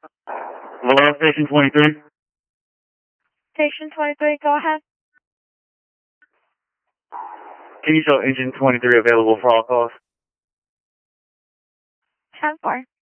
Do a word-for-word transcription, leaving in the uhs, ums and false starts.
Hello, Station twenty-three. Station twenty-three, go ahead. Can you show engine twenty-three available for all calls? ten four.